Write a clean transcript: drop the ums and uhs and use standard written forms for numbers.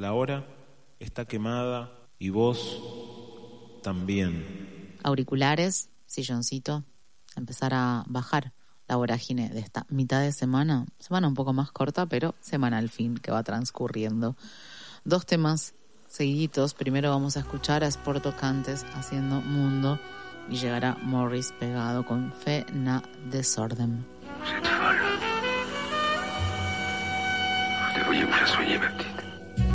La hora está quemada y vos también. Auriculares, silloncito, empezar a bajar la vorágine de esta mitad de semana. Semana un poco más corta, pero semana al fin que va transcurriendo. 2 temas seguiditos. Primero vamos a escuchar a Sport Tocantes haciendo Mundo y llegará Morris pegado con Fe na Desordem. Vous êtes folle. Vous devriez vous faire soigner, ma petite.